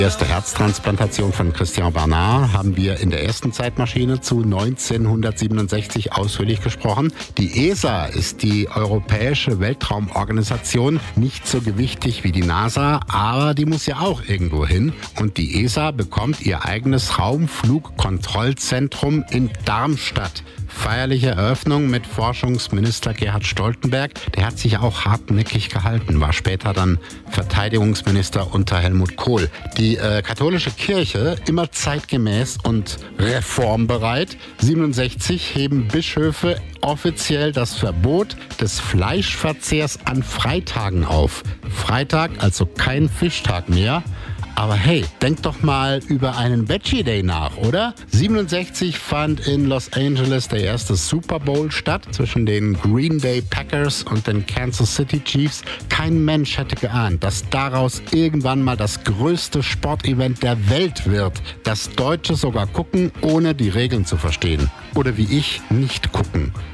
Erste Herztransplantation von Christian Barnard haben wir in der ersten Zeitmaschine zu 1967 ausführlich gesprochen. Die ESA ist die Europäische Weltraumorganisation, nicht so gewichtig wie die NASA, aber die muss ja auch irgendwo hin. Und die ESA bekommt ihr eigenes Raumflugkontrollzentrum in Darmstadt. Feierliche Eröffnung mit Forschungsminister Gerhard Stoltenberg. Der hat sich auch hartnäckig gehalten, war später dann Verteidigungsminister unter Helmut Kohl. Die katholische Kirche immer zeitgemäß und reformbereit. 67 heben Bischöfe offiziell das Verbot des Fleischverzehrs an Freitagen auf. Freitag also kein Fischtag mehr. Aber hey, denk doch mal über einen Veggie Day nach, oder? 67 fand in Los Angeles der erste Super Bowl statt zwischen den Green Bay Packers und den Kansas City Chiefs. Kein Mensch hätte geahnt, dass daraus irgendwann mal das größte Sportevent der Welt wird. Dass Deutsche sogar gucken, ohne die Regeln zu verstehen. Oder wie ich, nicht gucken.